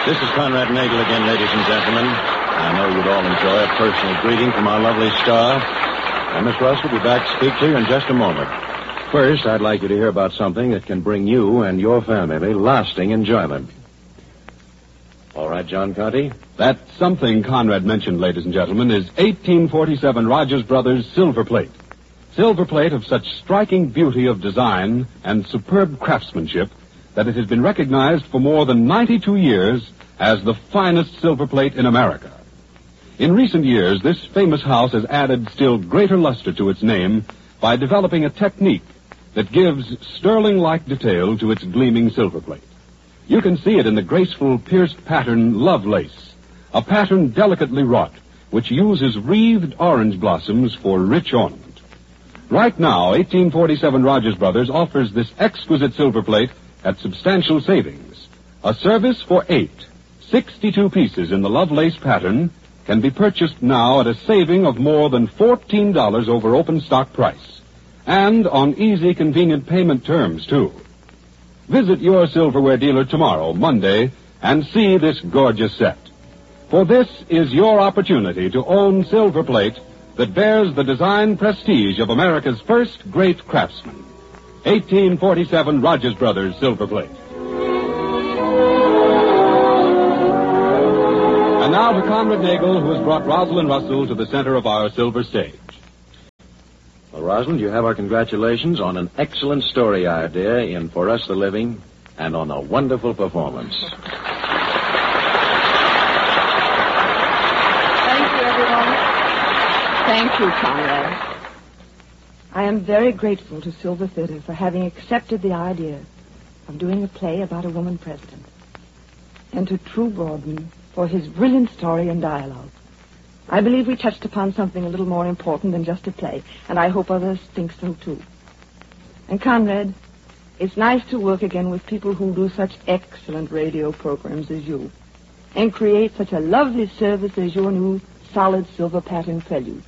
This is Conrad Nagel again, ladies and gentlemen. I know you'd all enjoy a personal greeting from our lovely star. And Miss Russell will be back to speak to you in just a moment. First, I'd like you to hear about something that can bring you and your family lasting enjoyment. All right, John Conte? That something Conrad mentioned, ladies and gentlemen, is 1847 Rogers Brothers silver plate. Silver plate of such striking beauty of design and superb craftsmanship that it has been recognized for more than 92 years as the finest silver plate in America. In recent years, this famous house has added still greater luster to its name by developing a technique that gives sterling-like detail to its gleaming silver plate. You can see it in the graceful pierced pattern Love Lace, a pattern delicately wrought, which uses wreathed orange blossoms for rich ornament. Right now, 1847 Rogers Brothers offers this exquisite silver plate at substantial savings. A service for 62 pieces in the Love Lace pattern can be purchased now at a saving of more than $14 over open stock price, and on easy, convenient payment terms, too. Visit your silverware dealer tomorrow, Monday, and see this gorgeous set. For this is your opportunity to own silver plate that bears the design prestige of America's first great craftsman. 1847 Rogers Brothers silver plate. And now to Conrad Nagel, who has brought Rosalind Russell to the center of our silver stage. Well, Rosalind, you have our congratulations on an excellent story idea in For Us the Living and on a wonderful performance. Thank you, everyone. Thank you, Conrad. I am very grateful to Silver Theater for having accepted the idea of doing a play about a woman president, and to True Boardman for his brilliant story and dialogue. I believe we touched upon something a little more important than just a play, and I hope others think so, too. And, Conrad, it's nice to work again with people who do such excellent radio programs as you, and create such a lovely service as your new solid silver pattern prelude.